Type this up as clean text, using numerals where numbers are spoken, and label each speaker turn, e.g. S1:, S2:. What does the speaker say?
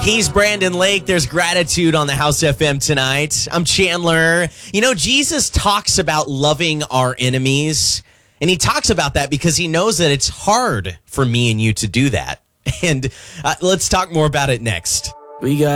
S1: He's Brandon Lake. There's gratitude on the House FM tonight. I'm Chandler. You know, Jesus talks about loving our enemies, and he talks about that because he knows that it's hard for me and you to do that. And let's talk more about it next.
S2: We got